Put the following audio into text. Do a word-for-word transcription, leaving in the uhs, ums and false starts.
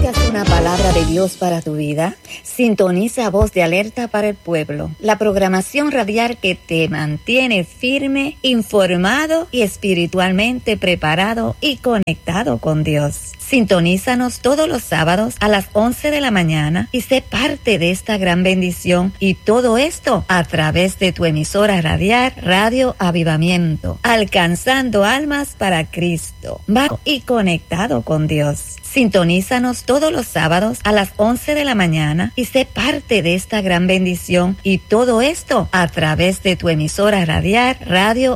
¿Necesitas una palabra de Dios para tu vida? Sintoniza Voz de Alerta para el Pueblo, la programación radial que te mantiene firme, informado y espiritualmente preparado y conectado con Dios. Sintonízanos todos los sábados a las once de la mañana y sé parte de esta gran bendición, y todo esto a través de tu emisora radial Radio Avivamiento, alcanzando almas para Cristo, bajo y conectado con Dios. Sintonízanos todos los sábados a las once de la mañana y sé parte de esta gran bendición, y todo esto a través de tu emisora radial Radio